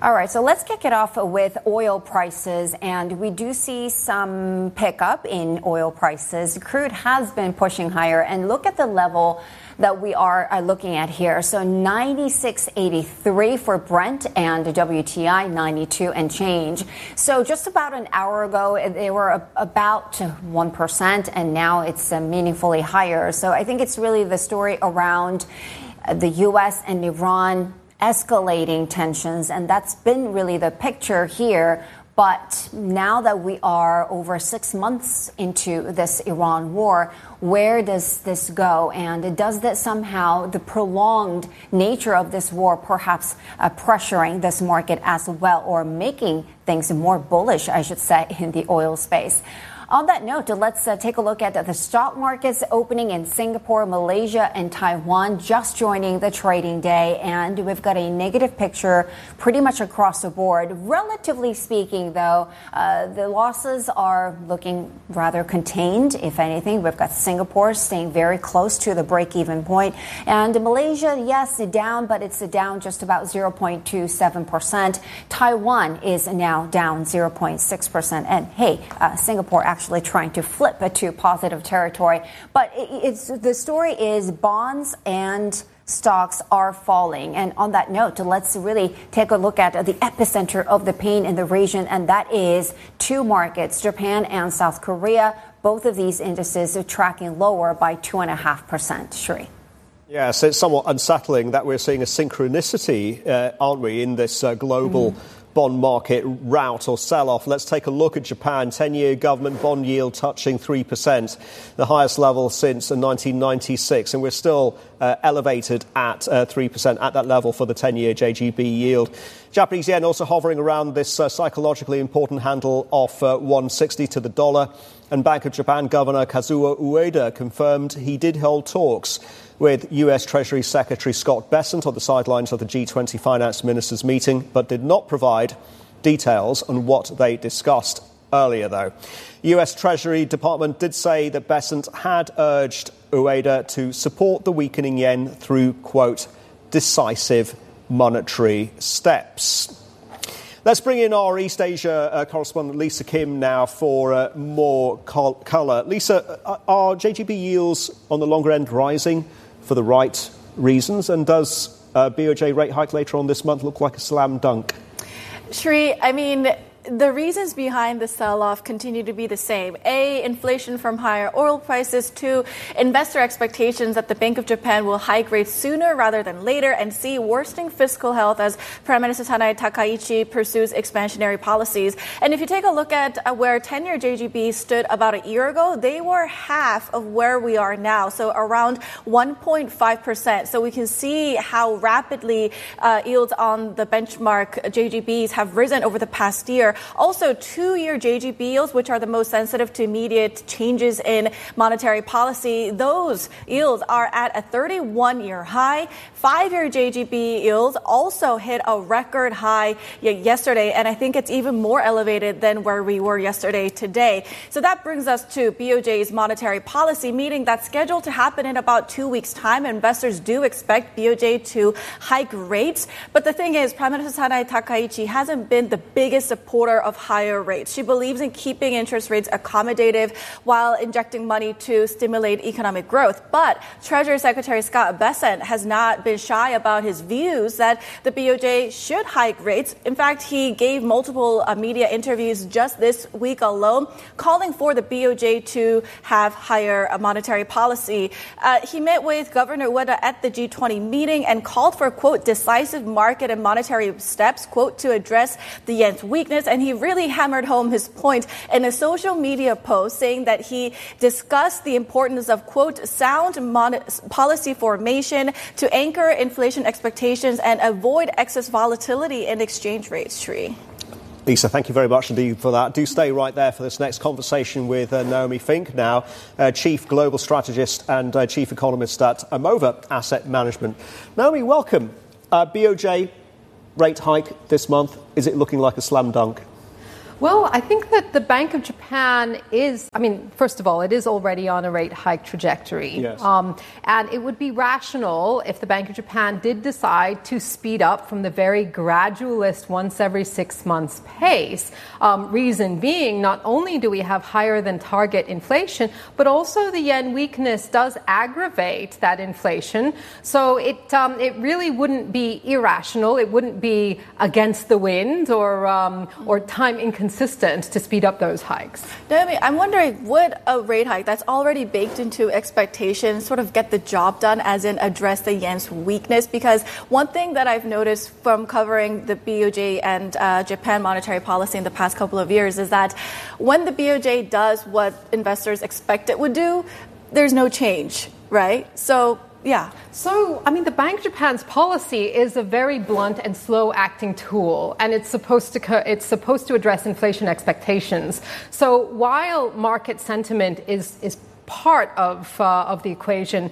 All right, so let's kick it off with oil prices, and we do see some pickup in oil prices. Crude has been pushing higher, and look at the level that we are looking at here. So 96.83 for Brent and WTI 92 and change. So just about an hour ago, they were about 1%, and now it's meaningfully higher. So I think it's really the story around the U.S. and Iran escalating tensions, and that's been really the picture here. But now that we are over 6 months into this Iran war, where does this go? And does that somehow, the prolonged nature of this war, perhaps pressuring this market as well, or making things more bullish, I should say, in the oil space? On that note, let's take a look at the stock markets opening in Singapore, Malaysia, and Taiwan, just joining the trading day. And we've got a negative picture pretty much across the board. Relatively speaking, though, the losses are looking rather contained, if anything. We've got Singapore staying very close to the break-even point. And Malaysia, yes, down, but it's down just about 0.27%. Taiwan is now down 0.6%. And hey, Singapore actually trying to flip to positive territory. But the story is bonds and stocks are falling. And on that note, let's really take a look at the epicenter of the pain in the region, and that is two markets, Japan and South Korea. Both of these indices are tracking lower by 2.5%. Shri. Yes, it's somewhat unsettling that we're seeing a synchronicity, aren't we, in this global bond market rout or sell-off. Let's take a look at Japan. 10-year government bond yield touching 3%, the highest level since 1996. And we're still elevated at 3% at that level for the 10-year JGB yield. Japanese yen also hovering around this psychologically important handle of 160 to the dollar. And Bank of Japan Governor Kazuo Ueda confirmed he did hold talks with U.S. Treasury Secretary Scott Bessent on the sidelines of the G20 finance ministers meeting, but did not provide details on what they discussed earlier, though. U.S. Treasury Department did say that Bessent had urged Ueda to support the weakening yen through, quote, decisive monetary steps. Let's bring in our East Asia correspondent Lisa Kim now for more colour. Lisa, are JGB yields on the longer end rising for the right reasons? And does BOJ rate hike later on this month look like a slam dunk? Shri, I mean, the reasons behind the sell-off continue to be the same. A, inflation from higher oil prices. 2, investor expectations that the Bank of Japan will hike rates sooner rather than later. And C, worsening fiscal health as Prime Minister Sanae Takaichi pursues expansionary policies. And if you take a look at where 10-year JGB stood about a year ago, they were half of where we are now, so around 1.5%. So we can see how rapidly yields on the benchmark JGBs have risen over the past year. Also, 2-year JGB yields, which are the most sensitive to immediate changes in monetary policy, those yields are at a 31-year high. 5-year JGB yields also hit a record high yesterday, and I think it's even more elevated than where we were yesterday today. So that brings us to BOJ's monetary policy meeting that's scheduled to happen in about 2 weeks' time. Investors do expect BOJ to hike rates. But the thing is, Prime Minister Sanae Takaichi hasn't been the biggest supporter of higher rates. She believes in keeping interest rates accommodative while injecting money to stimulate economic growth. But Treasury Secretary Scott Bessent has not been shy about his views that the BOJ should hike rates. In fact, he gave multiple media interviews just this week alone, calling for the BOJ to have higher monetary policy. He met with Governor Ueda at the G20 meeting and called for, quote, decisive market and monetary steps, quote, to address the yen's weakness. And he really hammered home his point in a social media post, saying that he discussed the importance of, quote, sound policy formation to anchor inflation expectations and avoid excess volatility in exchange rates. Shri. Lisa, thank you very much indeed for that. Do stay right there for this next conversation with Naomi Fink, now Chief Global Strategist and Chief Economist at Amova Asset Management. Naomi, welcome. BOJ rate hike this month. Is it looking like a slam dunk? Well, I think that the Bank of Japan is, first of all, it is already on a rate hike trajectory. Yes. And it would be rational if the Bank of Japan did decide to speed up from the very gradualist once every 6 months pace. Reason being, not only do we have higher than target inflation, but also the yen weakness does aggravate that inflation. So it really wouldn't be irrational. It wouldn't be against the wind or time inconsistent to speed up those hikes. Naomi, I'm wondering, would a rate hike that's already baked into expectations sort of get the job done, as in address the yen's weakness? Because one thing that I've noticed from covering the BOJ and Japan monetary policy in the past couple of years is that when the BOJ does what investors expect it would do, there's no change, right? So, yeah. So, the Bank of Japan's policy is a very blunt and slow-acting tool, and it's supposed to address inflation expectations. So, while market sentiment is part of the equation,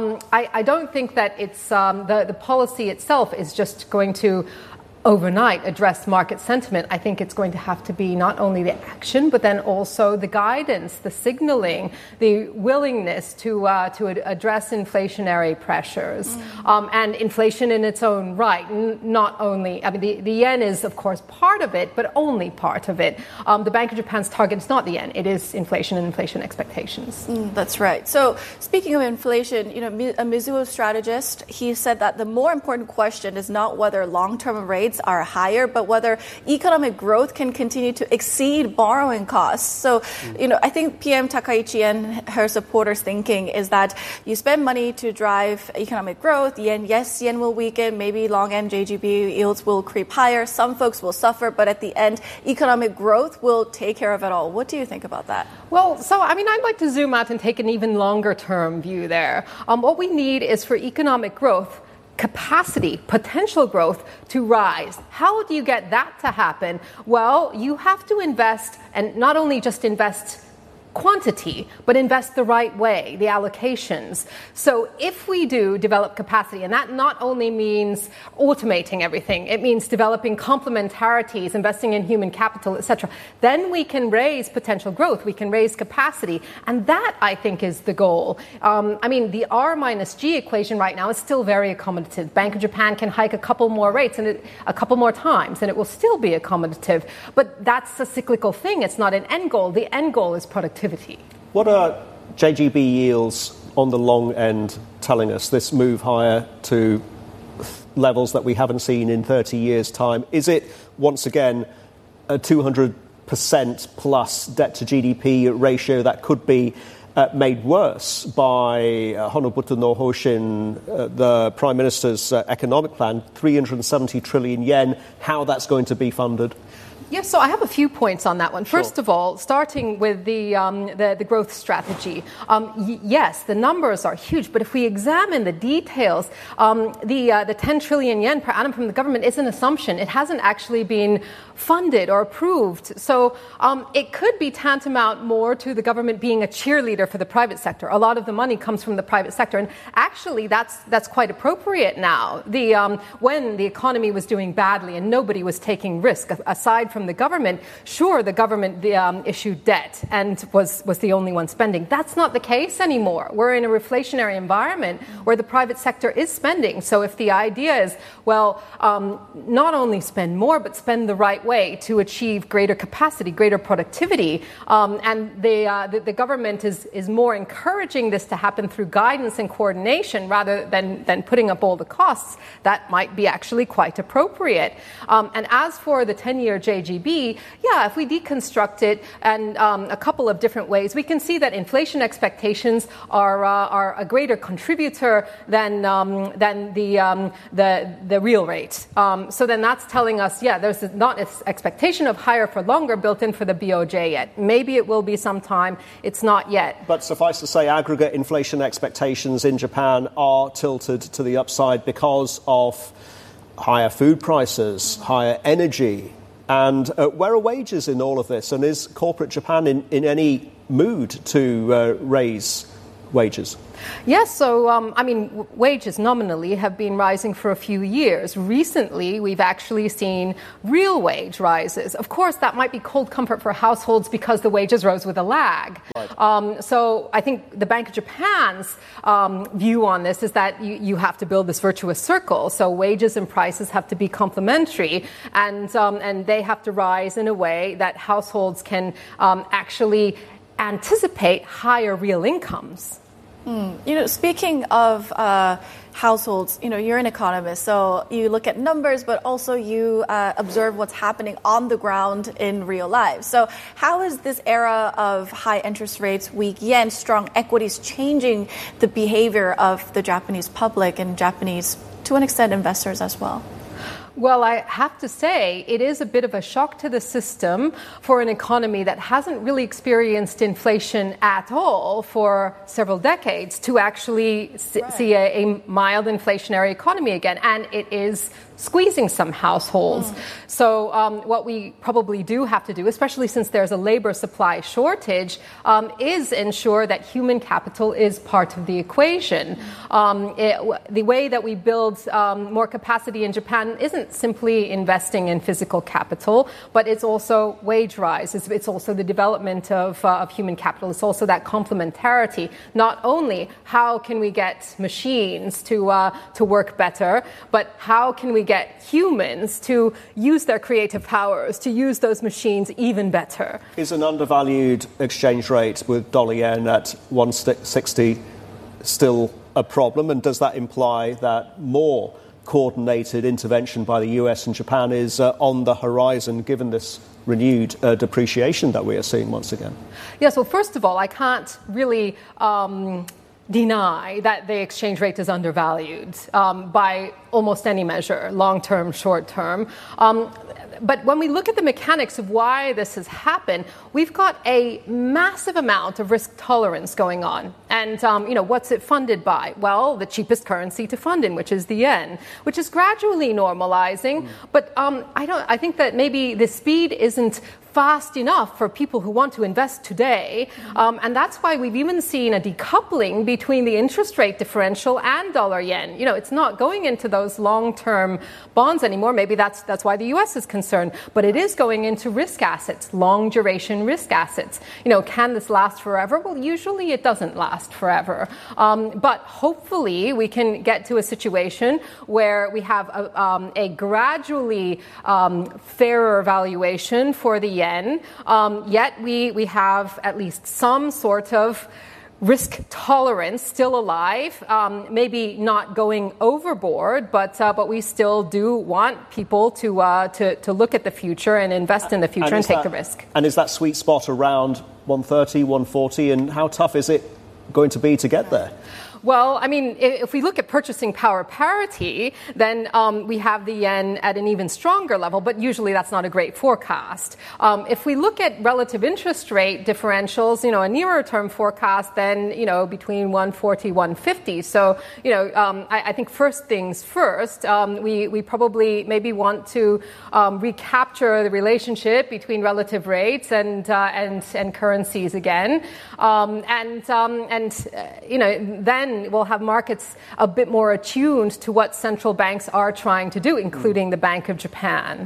I don't think that it's the policy itself is just going to overnight address market sentiment. I think it's going to have to be not only the action, but then also the guidance, the signaling, the willingness to address inflationary pressures. And inflation in its own right, not only, the yen is, of course, part of it, but only part of it. The Bank of Japan's target is not the yen. It is inflation and inflation expectations. That's right. So speaking of inflation, a Mizuho strategist, he said that the more important question is not whether long-term rates are higher, but whether economic growth can continue to exceed borrowing costs. So, I think PM Takaichi and her supporters' thinking is that you spend money to drive economic growth. Yen will weaken. Maybe long-end JGB yields will creep higher. Some folks will suffer, but at the end, economic growth will take care of it all. What do you think about that? Well, I'd like to zoom out and take an even longer-term view there. What we need is for economic growth, capacity, potential growth to rise. How do you get that to happen? Well, you have to invest, and not only just invest quantity, but invest the right way, the allocations. So if we do develop capacity, and that not only means automating everything, it means developing complementarities, investing in human capital, etc., then we can raise potential growth, we can raise capacity, and that, I think, is the goal. The R minus G equation right now is still very accommodative. Bank of Japan can hike a couple more rates and a couple more times, and it will still be accommodative. But that's a cyclical thing. It's not an end goal. The end goal is productivity. What are JGB yields on the long end telling us, this move higher to levels that we haven't seen in 30 years' time? Is it, once again, a 200% plus debt to GDP ratio that could be made worse by Honobuto no Hoshin, the Prime Minister's economic plan, 370 trillion yen, how that's going to be funded? Yes, so I have a few points on that one. Sure. First of all, starting with the growth strategy. Yes, the numbers are huge, but if we examine the details, the 10 trillion yen per annum from the government is an assumption. It hasn't actually been funded or approved. So it could be tantamount more to the government being a cheerleader for the private sector. A lot of the money comes from the private sector, and actually that's quite appropriate now. When the economy was doing badly and nobody was taking risk, aside from the government, sure, the government issued debt and was the only one spending. That's not the case anymore. We're in a reflationary environment where the private sector is spending. So if the idea is, not only spend more, but spend the right way to achieve greater capacity, greater productivity, and the government is more encouraging this to happen through guidance and coordination rather than putting up all the costs, that might be actually quite appropriate. And as for the 10-year JGB, if we deconstruct it and a couple of different ways, we can see that inflation expectations are a greater contributor than the real rate. So then that's telling us, there's not an expectation of higher for longer built in for the BOJ yet. Maybe it will be sometime. It's not yet. But suffice to say, aggregate inflation expectations in Japan are tilted to the upside because of higher food prices, higher energy. And where are wages in all of this? And is corporate Japan in any mood to raise wages? Yes, so, wages nominally have been rising for a few years. Recently, we've actually seen real wage rises. Of course, that might be cold comfort for households because the wages rose with a lag. Right. So I think the Bank of Japan's view on this is that you have to build this virtuous circle. So wages and prices have to be complementary, and they have to rise in a way that households can actually anticipate higher real incomes. Speaking of households, you're an economist, so you look at numbers, but also you observe what's happening on the ground in real life. So how is this era of high interest rates, weak yen, strong equities changing the behavior of the Japanese public and Japanese, to an extent, investors as well? Well, I have to say it is a bit of a shock to the system for an economy that hasn't really experienced inflation at all for several decades to actually see a mild inflationary economy again. And it is squeezing some households. So what we probably do have to do, especially since there's a labor supply shortage, is ensure that human capital is part of the equation. The way that we build more capacity in Japan isn't simply investing in physical capital, but it's also wage rise. It's also the development of human capital. It's also that complementarity. Not only how can we get machines to work better, but how can we get humans to use their creative powers, to use those machines even better. Is an undervalued exchange rate with dollar yen at 160 still a problem? And does that imply that more coordinated intervention by the US and Japan is on the horizon, given this renewed depreciation that we are seeing once again? Yes, well, first of all, I can't really deny that the exchange rate is undervalued by almost any measure, long-term, short-term. But when we look at the mechanics of why this has happened, we've got a massive amount of risk tolerance going on. And, what's it funded by? Well, the cheapest currency to fund in, which is the yen, which is gradually normalizing. But I think that maybe the speed isn't fast enough for people who want to invest today. And that's why we've even seen a decoupling between the interest rate differential and dollar yen. It's not going into those long-term bonds anymore. Maybe that's why the U.S. is concerned. But it is going into risk assets, long-duration risk assets. Can this last forever? Well, usually it doesn't last forever. But hopefully we can get to a situation where we have a gradually fairer valuation for the yen, yet we have at least some sort of risk tolerance still alive, maybe not going overboard, but we still do want people to look at the future and invest in the future and take the risk. And is that sweet spot around 130, 140, and how tough is it going to be to get there? Well, if we look at purchasing power parity, then we have the yen at an even stronger level, but usually that's not a great forecast. If we look at relative interest rate differentials, a nearer term forecast, then, between 140, 150. So, I think first things first, we probably maybe want to recapture the relationship between relative rates and currencies again. Then we'll have markets a bit more attuned to what central banks are trying to do, including the Bank of Japan.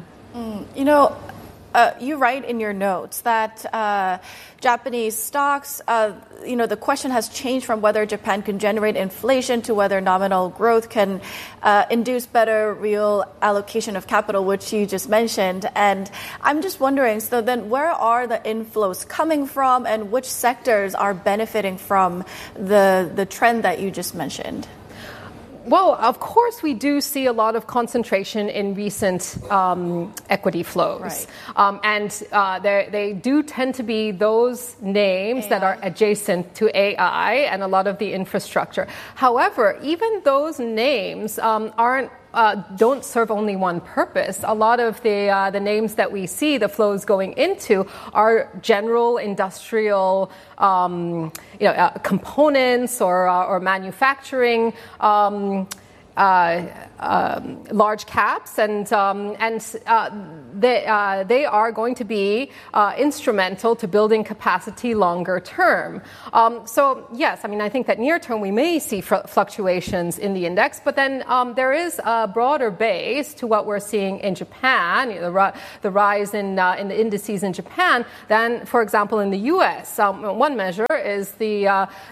You write in your notes that Japanese stocks, the question has changed from whether Japan can generate inflation to whether nominal growth can induce better real allocation of capital, which you just mentioned. And I'm just wondering, so then where are the inflows coming from and which sectors are benefiting from the trend that you just mentioned? Well, of course, we do see a lot of concentration in recent equity flows. Right. They do tend to be those names that are adjacent to AI and a lot of the infrastructure. However, even those names don't serve only one purpose. A lot of the names that we see, the flows going into, are general industrial components or manufacturing large caps, and they are going to be instrumental to building capacity longer term. So yes, I mean, I think that near term we may see fluctuations in the index, but then there is a broader base to what we're seeing in Japan, the rise in the indices in Japan, than, for example, in the U.S. One measure is the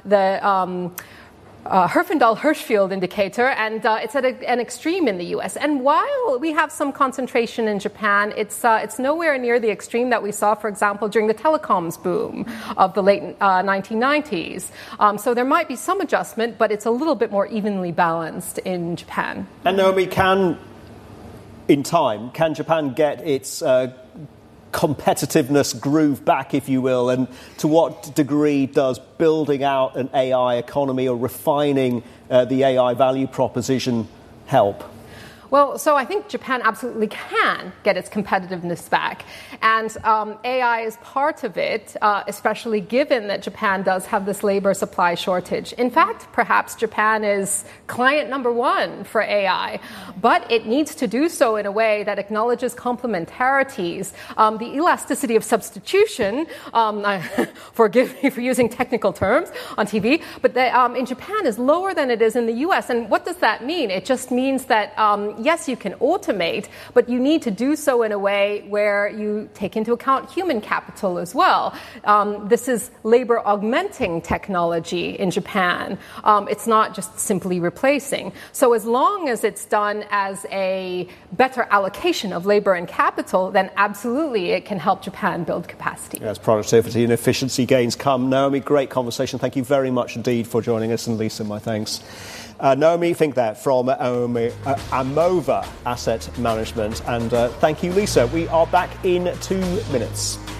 Herfindahl-Hirschfeld indicator, and it's at an extreme in the U.S. And while we have some concentration in Japan, it's nowhere near the extreme that we saw, for example, during the telecoms boom of the late 1990s. So there might be some adjustment, but it's a little bit more evenly balanced in Japan. And Naomi, can Japan get its competitiveness groove back, if you will, and to what degree does building out an AI economy or refining the AI value proposition help? Well, so I think Japan absolutely can get its competitiveness back. And AI is part of it, especially given that Japan does have this labor supply shortage. In fact, perhaps Japan is client number one for AI, but it needs to do so in a way that acknowledges complementarities. The elasticity of substitution, forgive me for using technical terms on TV, but in Japan is lower than it is in the U.S. And what does that mean? It just means that yes, you can automate, but you need to do so in a way where you take into account human capital as well. This is labor augmenting technology in Japan. It's not just simply replacing. So as long as it's done as a better allocation of labor and capital, then absolutely it can help Japan build capacity. As productivity and efficiency gains come. Naomi, great conversation. Thank you very much indeed for joining us. And Lisa, my thanks. Naomi Fink there from Amova Asset Management. And thank you, Lisa. We are back in 2 minutes.